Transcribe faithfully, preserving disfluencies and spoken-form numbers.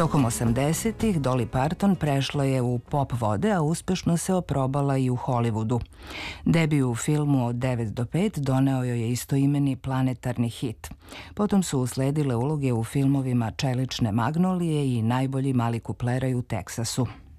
Tokom osamdesetih Dolly Parton prešla je u pop vode, a uspešno se oprobala i u Hollywoodu. Debiju u filmu Od devet do pet doneo joj je istoimeni planetarni hit. Potom su usledile uloge u filmovima Čelične magnolije i Najbolji mali kupleraj u Teksasu.